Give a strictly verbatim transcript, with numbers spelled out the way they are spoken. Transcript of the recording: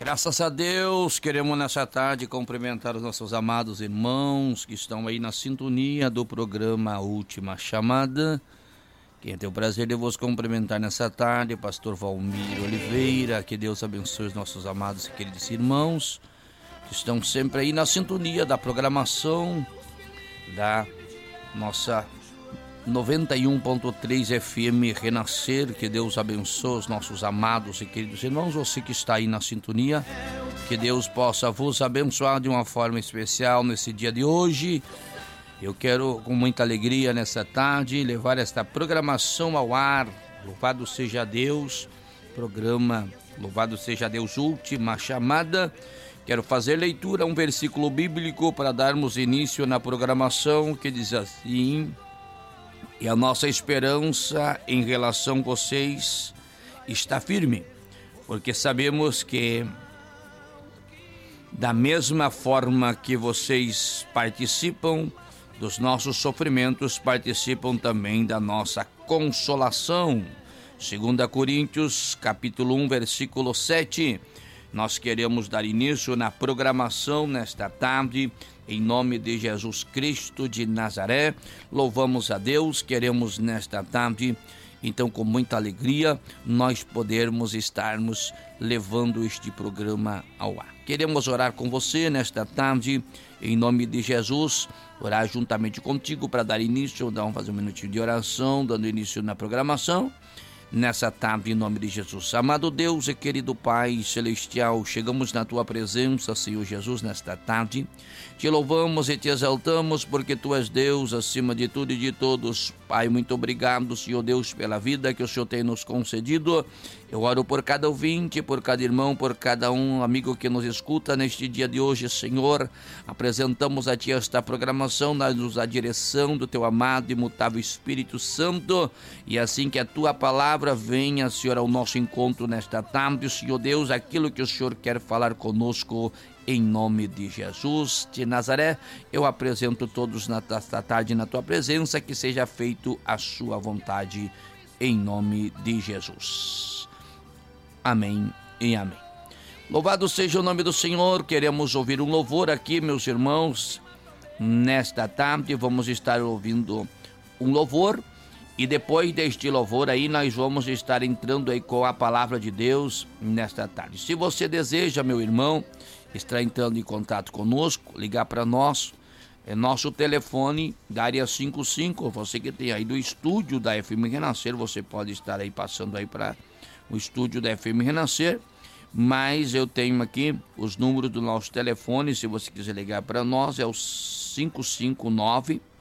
Graças a Deus, queremos nessa tarde cumprimentar os nossos amados irmãos que estão aí na sintonia do programa Última Chamada. Quem tem o prazer de vos cumprimentar nessa tarde, pastor Valmir Oliveira. Que Deus abençoe os nossos amados e queridos irmãos que estão sempre aí na sintonia da programação da nossa noventa e um ponto três F M Renascer. Que Deus abençoe os nossos amados e queridos irmãos. Você que está aí na sintonia, que Deus possa vos abençoar de uma forma especial nesse dia de hoje. Eu quero, com muita alegria nessa tarde, levar esta programação ao ar. Louvado seja Deus, programa Louvado seja Deus, Última Chamada. Quero fazer leitura a um versículo bíblico para darmos início na programação, que diz assim: e a nossa esperança em relação a vocês está firme, porque sabemos que da mesma forma que vocês participam dos nossos sofrimentos, participam também da nossa consolação. Segunda Coríntios, capítulo um, versículo sete. Nós queremos dar início na programação nesta tarde, em nome de Jesus Cristo de Nazaré. Louvamos a Deus, queremos nesta tarde, então com muita alegria, nós podermos estarmos levando este programa ao ar. Queremos orar com você nesta tarde, em nome de Jesus, orar juntamente contigo para dar início, vamos fazer um minutinho de oração, dando início na programação. Nessa tarde, em nome de Jesus. Amado Deus e querido Pai Celestial, chegamos na Tua presença, Senhor Jesus, nesta tarde. Te louvamos e te exaltamos, porque Tu és Deus acima de tudo e de todos. Pai, muito obrigado, Senhor Deus, pela vida que o Senhor tem nos concedido. Eu oro por cada ouvinte, por cada irmão, por cada um amigo que nos escuta neste dia de hoje, Senhor. Apresentamos a Ti esta programação, dá-nos a direção do Teu amado e imutável Espírito Santo, e assim que a Tua palavra venha, Senhor, ao nosso encontro nesta tarde, Senhor Deus, aquilo que o Senhor quer falar conosco, em nome de Jesus de Nazaré, eu apresento todos nesta tarde na Tua presença, que seja feito a Sua vontade, em nome de Jesus. Amém e amém. Louvado seja o nome do Senhor. Queremos ouvir um louvor aqui, meus irmãos. Nesta tarde vamos estar ouvindo um louvor, e depois deste louvor aí nós vamos estar entrando aí com a palavra de Deus nesta tarde. Se você deseja, meu irmão, estar entrando em contato conosco, ligar para nós, é nosso telefone da área cinquenta e cinco, você que tem aí do estúdio da F M Renascer, você pode estar aí passando aí para o estúdio da F M Renascer, mas eu tenho aqui os números do nosso telefone, se você quiser ligar para nós, é o cinco cinco nove,